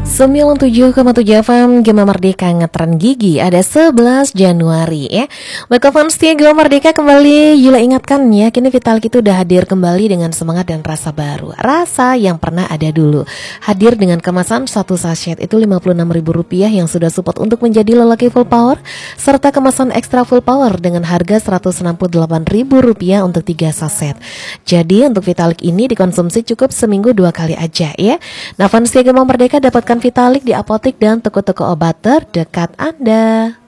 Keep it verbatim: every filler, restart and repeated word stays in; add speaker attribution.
Speaker 1: sembilan puluh tujuh koma tujuh F M Gema Merdeka ngetren gigi ada sebelas Januari ya. Baiklah fans setia Gema Merdeka, kembali Yula ingatkan ya, kini Vitalik itu udah hadir kembali dengan semangat dan rasa baru. Rasa yang pernah ada dulu. Hadir dengan kemasan satu sachet itu lima puluh enam ribu rupiah yang sudah support untuk menjadi lelaki full power, serta kemasan ekstra full power dengan harga seratus enam puluh delapan ribu rupiah untuk tiga saset. Jadi untuk Vitalik ini dikonsumsi cukup seminggu dua kali aja ya. Nah fans setia Gema Merdeka, dapatkan Vitalik di apotek dan toko-toko obat terdekat Anda.